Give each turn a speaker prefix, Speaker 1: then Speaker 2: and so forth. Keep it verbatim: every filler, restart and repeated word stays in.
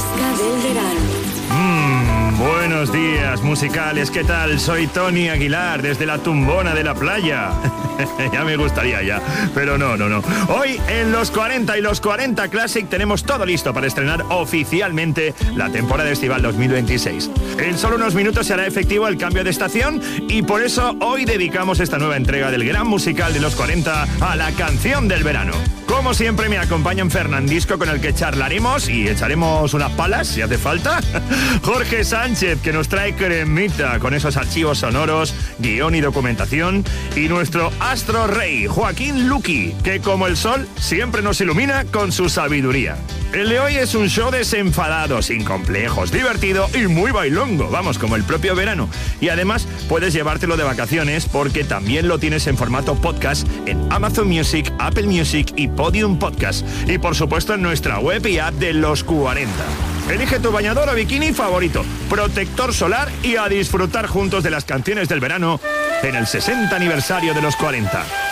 Speaker 1: fresca del verano.
Speaker 2: Mmm, buenos días musicales, ¿qué tal? Soy Tony Aguilar desde la tumbona de la playa. Ya me gustaría ya, pero no, no, no. Hoy en los cuarenta y los cuarenta Classic tenemos todo listo para estrenar oficialmente la temporada estival dos mil veintiséis. En solo unos minutos se hará efectivo el cambio de estación y por eso hoy dedicamos esta nueva entrega del gran musical de los cuarenta a la canción del verano. Como siempre me acompañan Fernandisco, con el que charlaremos y echaremos unas palas si hace falta. Jorge Sánchez, que nos trae cremita con esos archivos sonoros, guión y documentación. Y nuestro astro rey, Joaquín Luqui, que como el sol siempre nos ilumina con su sabiduría. El de hoy es un show desenfadado, sin complejos, divertido y muy bailongo, vamos, como el propio verano. Y además puedes llevártelo de vacaciones porque también lo tienes en formato podcast en Amazon Music, Apple Music y Podium Podcast. Y por supuesto en nuestra web y app de los cuarenta. Elige tu bañador o bikini favorito, protector solar y a disfrutar juntos de las canciones del verano en el sesenta aniversario de los cuarenta.